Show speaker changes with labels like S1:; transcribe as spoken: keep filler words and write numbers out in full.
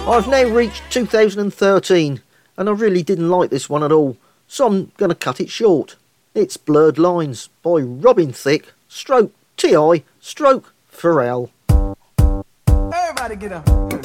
S1: I've now reached two thousand thirteen and I really didn't like this one at all, so I'm going to cut it short. It's Blurred Lines by Robin Thicke, stroke T I, stroke Pharrell.
S2: Everybody get up.